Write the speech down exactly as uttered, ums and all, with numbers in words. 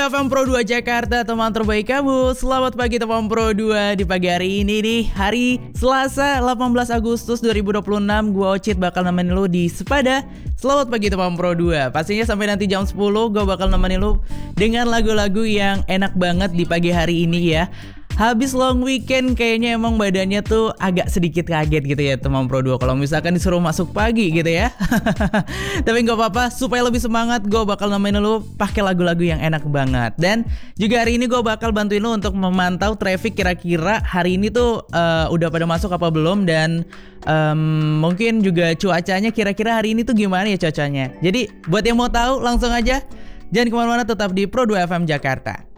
F M Pro dua Jakarta, teman terbaik kamu. Selamat pagi teman Pro dua. Di pagi hari ini nih, hari Selasa delapan belas Agustus dua ribu dua puluh enam, gua Ocit bakal nemenin lu di Sepada. Selamat pagi teman Pro dua. Pastinya sampai nanti jam sepuluh gua bakal nemenin lu dengan lagu-lagu yang enak banget di pagi hari ini ya. Habis long weekend kayaknya emang badannya tuh agak sedikit kaget gitu ya teman Pro dua kalau misalkan disuruh masuk pagi gitu ya. Tapi gak apa-apa, supaya lebih semangat gue bakal nemenin lu pakai lagu-lagu yang enak banget. Dan juga hari ini gue bakal bantuin lu untuk memantau traffic kira-kira hari ini tuh uh, udah pada masuk apa belum. Dan um, mungkin juga cuacanya kira-kira hari ini tuh gimana ya cuacanya. Jadi buat yang mau tahu langsung aja, jangan kemana-mana, tetap di Pro dua F M Jakarta.